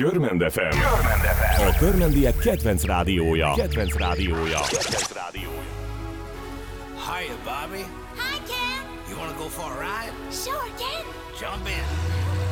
Körmend FM. A körmendiek kedvenc rádiója. Hiya, Bobby. Hi, Ken. You wanna go for a ride? Sure, Ken. Jump in.